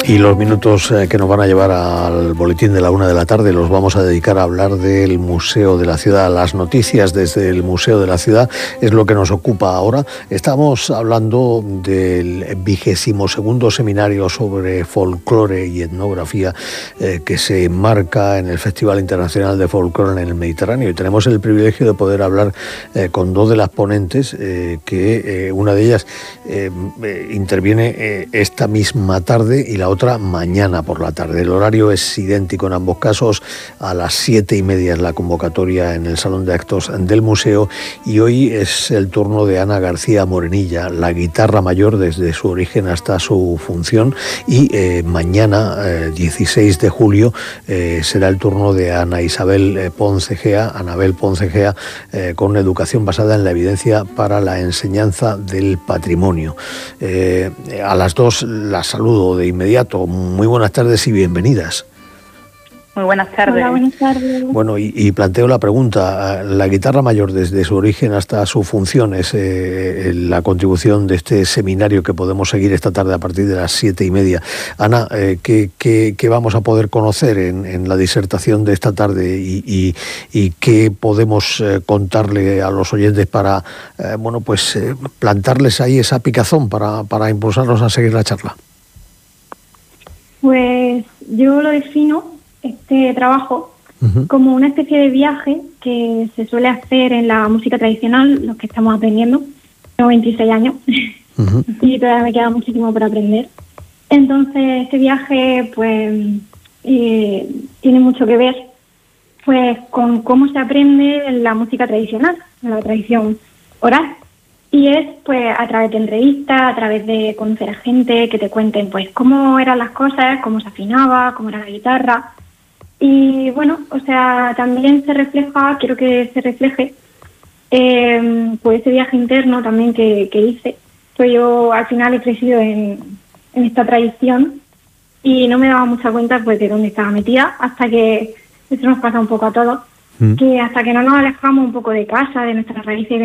Y los minutos que nos van a llevar al boletín de la 1 de la tarde los vamos a dedicar a hablar del Museo de la Ciudad. Las noticias desde el Museo de la Ciudad es lo que nos ocupa ahora. Estamos hablando del 22º seminario sobre folclore y etnografía que se enmarca en el Festival Internacional de Folclore en el Mediterráneo. Y tenemos el privilegio de poder hablar con dos de las ponentes, que una de ellas interviene esta misma tarde y la otra mañana por la tarde. El horario es idéntico en ambos casos. A las 7:30 es la convocatoria en el Salón de Actos del Museo, y hoy es el turno de Ana García Morenilla, la guitarra mayor desde su origen hasta su función, y mañana, 16 de julio, será el turno de Ana Isabel Ponce Gea, Anabel Ponce Gea, con educación basada en la evidencia para la enseñanza del patrimonio. A las dos las saludo de inmediato. Muy buenas tardes y bienvenidas. Muy buenas tardes. Hola, buenas tardes. Bueno, y planteo la pregunta. La guitarra mayor desde su origen hasta su función es la contribución de este seminario que podemos seguir esta tarde a partir de las 7:30. Ana, ¿qué vamos a poder conocer en la disertación de esta tarde y qué podemos contarle a los oyentes para plantarles ahí esa picazón para impulsarlos a seguir la charla? Pues yo lo defino, este trabajo, como una especie de viaje que se suele hacer en la música tradicional, los que estamos aprendiendo. Tengo 26 años y todavía me queda muchísimo por aprender. Entonces, este viaje pues tiene mucho que ver pues con cómo se aprende la música tradicional, la tradición oral. Y es pues a través de entrevistas, a través de conocer a gente que te cuenten pues cómo eran las cosas, cómo se afinaba, cómo era la guitarra. Y bueno, o sea, también se refleja, quiero que se refleje pues ese viaje interno también que hice. Pues yo al final he crecido en esta tradición y no me daba mucha cuenta pues de dónde estaba metida, hasta que eso nos pasa un poco a todos, que hasta que no nos alejamos un poco de casa, de nuestras raíces,